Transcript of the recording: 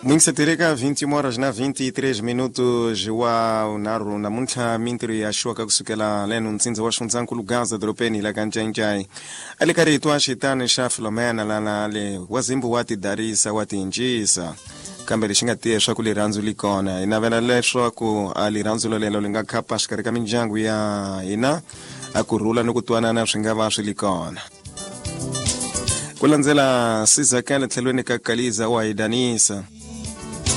Muito satirika 21 horas na 23 minutos wa unaru na munta mintri ya shuaka kusukela lenu nsinza wa shunzankulu Gaza dropeni la kanjanjai. Alikari itwa shitani shafilomena lana ale wazimbu wati darisa wati njisa. Kambeli shingatia shwaku liranzu likona. Inavena le shwaku aliranzu lolelo linga kapa shikarika minjangu ya ina. Akurula nukutuana na shingava shilikona. Kulanzela siza kele telweni kakaliza wa idanisa.